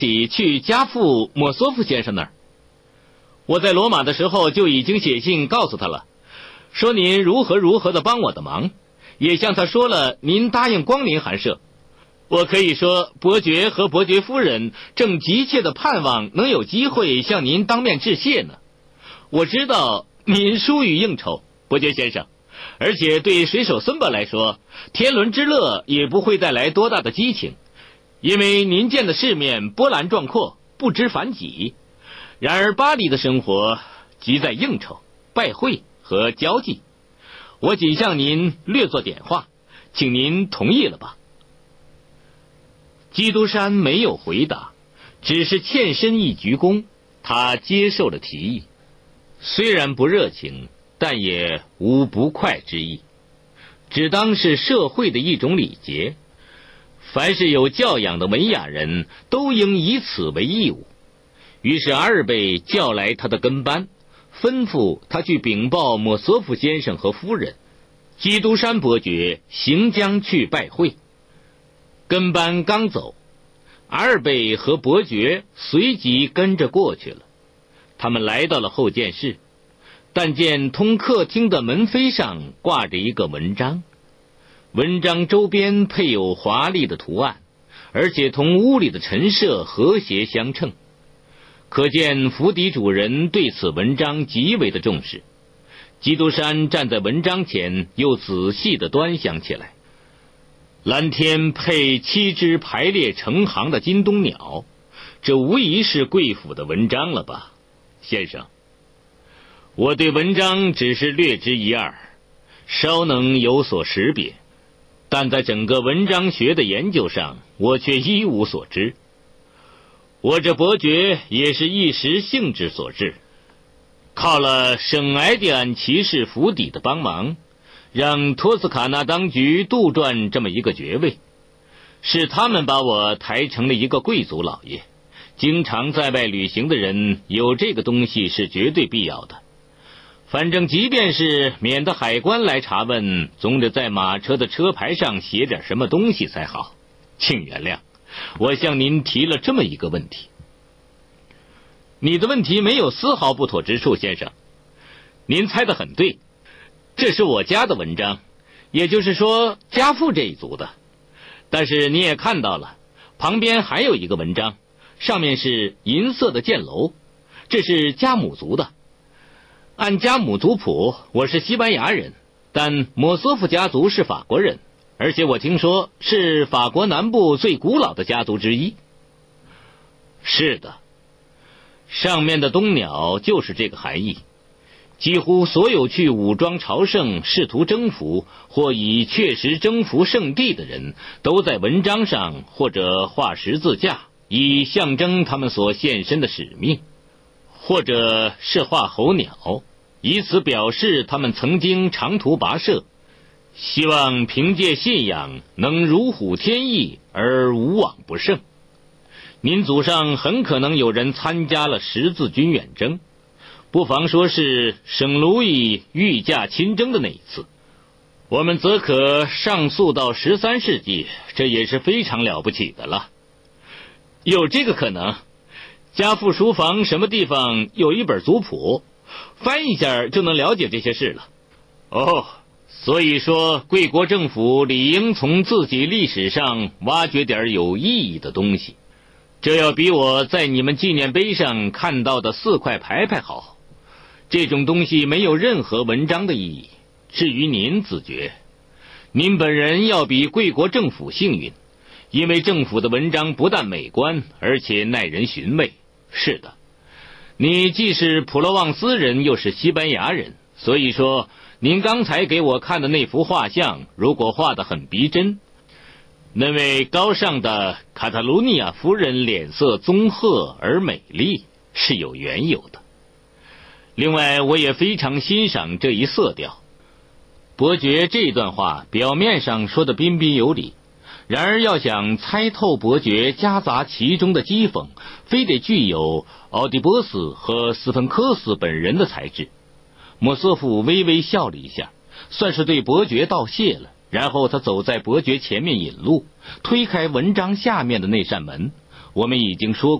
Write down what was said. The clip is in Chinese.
起去家父莫索夫先生那儿。我在罗马的时候就已经写信告诉他了，说您如何的帮我的忙，也向他说了您答应光临寒舍。我可以说，伯爵和伯爵夫人正急切的盼望能有机会向您当面致谢呢。我知道您疏于应酬，伯爵先生，而且对水手孙巴来说，天伦之乐也不会带来多大的激情，因为您见的世面波澜壮阔，不知凡几。然而巴黎的生活即在应酬、拜会和交际。我仅向您略作点化，请您同意了吧？基督山没有回答，只是欠身一鞠躬，他接受了提议。虽然不热情，但也无不快之意，只当是社会的一种礼节。凡是有教养的文雅人都应以此为义务。于是阿尔贝叫来他的跟班，吩咐他去禀报莫索夫先生和夫人，基督山伯爵行将去拜会。跟班刚走，阿尔贝和伯爵随即跟着过去了。他们来到了后见室，但见通客厅的门扉上挂着一个文章，文章周边配有华丽的图案，而且同屋里的陈设和谐相称，可见府邸主人对此文章极为的重视。基督山站在文章前，又仔细地端详起来。蓝天配7只排列成行的金冬鸟，这无疑是贵府的文章了吧，先生？我对文章只是略知一二，稍能有所识别，但在整个文章学的研究上，我却一无所知。我这伯爵也是一时兴致所致，靠了圣埃蒂安骑士府邸的帮忙，让托斯卡纳当局杜撰这么一个爵位，是他们把我抬成了一个贵族老爷。经常在外旅行的人有这个东西是绝对必要的。反正即便是免得海关来查问，总得在马车的车牌上写点什么东西才好。请原谅，我向您提了这么一个问题。你的问题没有丝毫不妥之处，先生。您猜得很对，这是我家的文章，也就是说家父这一族的。但是你也看到了，旁边还有一个文章，上面是银色的箭楼，这是家母族的。按家母族谱，我是西班牙人，但莫索夫家族是法国人，而且我听说是法国南部最古老的家族之一。是的，上面的冬鸟就是这个含义。几乎所有去武装朝圣、试图征服或已确实征服圣地的人，都在文章上或者画十字架，以象征他们所献身的使命，或者是画候鸟，以此表示他们曾经长途跋涉，希望凭借信仰能如虎添翼而无往不胜。民族上很可能有人参加了十字军远征，不妨说是圣路易御驾亲征的那一次。我们则可上溯到13世纪，这也是非常了不起的了。有这个可能。家父书房什么地方有一本族谱，翻一下就能了解这些事了。哦，所以说贵国政府理应从自己历史上挖掘点有意义的东西，这要比我在你们纪念碑上看到的4块牌牌好。这种东西没有任何文章的意义。至于您子爵，您本人要比贵国政府幸运，因为政府的文章不但美观，而且耐人寻味。是的，你既是普罗旺斯人，又是西班牙人，所以说您刚才给我看的那幅画像，如果画得很逼真，那位高尚的卡塔卢尼亚夫人脸色棕褐而美丽，是有缘由的。另外，我也非常欣赏这一色调。伯爵这段话表面上说的彬彬有礼，然而要想猜透伯爵夹杂其中的讥讽，非得具有奥狄波斯和斯芬克斯本人的才智。莫瑟夫微微笑了一下，算是对伯爵道谢了，然后他走在伯爵前面引路，推开文章下面的那扇门， 我们已经说